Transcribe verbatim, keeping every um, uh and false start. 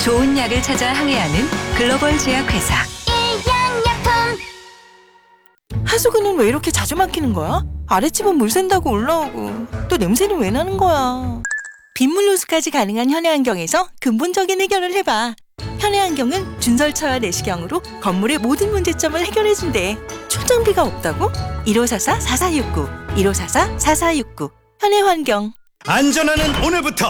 좋은 약을 찾아 항해하는 글로벌 제약회사. 하수구는 왜 이렇게 자주 막히는 거야? 아랫집은 물 샌다고 올라오고 또 냄새는 왜 나는 거야? 빗물 누수까지 가능한 현해환경에서 근본적인 해결을 해봐. 현해환경은 준설차와 내시경으로 건물의 모든 문제점을 해결해준대. 출장비가 없다고? 일오사사 사사육구 일오사사 사사육구 현해환경. 안전하는 오늘부터